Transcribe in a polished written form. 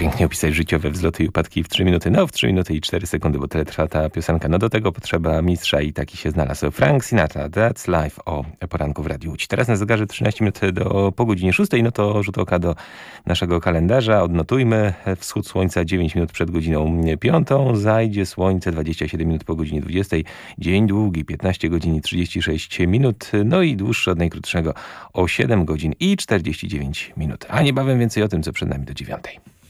pięknie opisać życiowe wzloty i upadki w 3 minuty. No, w 3 minuty i 4 sekundy, bo tyle trwa ta piosenka. No do tego potrzeba mistrza i taki się znalazł. Frank Sinatra, That's Life o poranku w Radiu Łódź. Teraz na zegarze 13 minut po godzinie 6. No to rzut oka do naszego kalendarza. Odnotujmy wschód słońca 9 minut przed godziną 5. Zajdzie słońce 27 minut po godzinie 20. Dzień długi 15 godzin i 36 minut. No i dłuższy od najkrótszego o 7 godzin i 49 minut. A niebawem więcej o tym, co przed nami do 9.